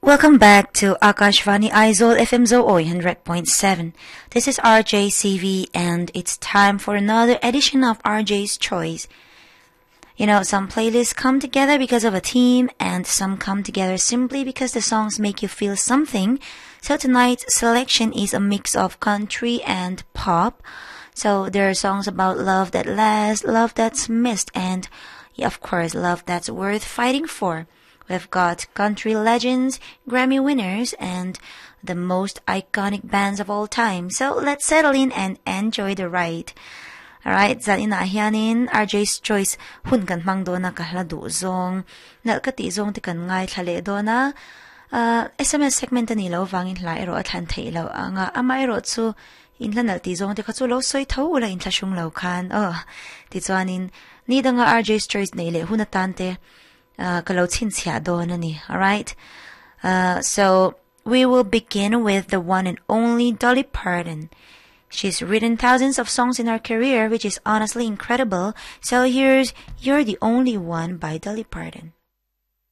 Welcome back to Akashvani Aizol FM Zo 100.7. This is RJCV and it's time for another edition of RJ's Choice. You know, some playlists come together because of a theme and some come together simply because the songs make you feel something. So tonight's selection is a mix of country and pop. So there are songs about love that lasts, love that's missed, and of course, love that's worth fighting for. We've got country legends, Grammy winners, and the most iconic bands of all time. So let's settle in and enjoy the ride. Alright, za inahianin RJ's Choice hun kan mangdo na kahlado zong na kati zong ti kan ngai thale do na SMS segment ni lo wangin la ero athan thei lo anga amai ro chu in lanal ti zong ti kha chu lo soi tho ula in thashung lo khan ti chuanin ni danga RJ's Choice nei le hunatante alright? So we will begin with the one and only Dolly Parton. She's written thousands of songs in her career, which is honestly incredible. So here's You're the Only One by Dolly Parton.